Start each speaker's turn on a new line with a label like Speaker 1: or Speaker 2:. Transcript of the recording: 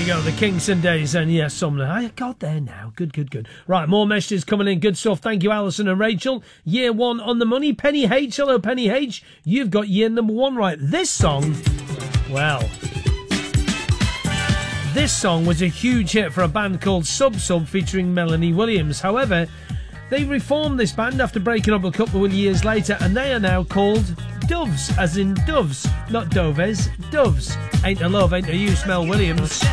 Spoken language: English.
Speaker 1: you go, the Kingston Days, and yes, Sumner. I got there now. Good. Right, more messages coming in. Good stuff. Thank you, Alison and Rachel. Year one on the money. Penny H. Hello, Penny H. You've got year number one right. This song, well, this song was a huge hit for a band called Sub Sub featuring Melanie Williams. However, they reformed this band after breaking up a couple of years later, and they are now called Doves, as in doves, not Doves, Doves. Ain't a love, ain't a use, Mel Williams.